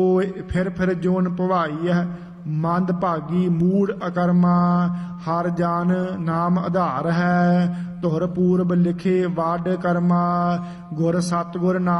फिर जोन भवाई है। मंद भागी मूढ़ अकर्मा, हर जान नाम आधार है। धुर पूर्व लिखे वाड कर्मा, गुर सतगुर नाम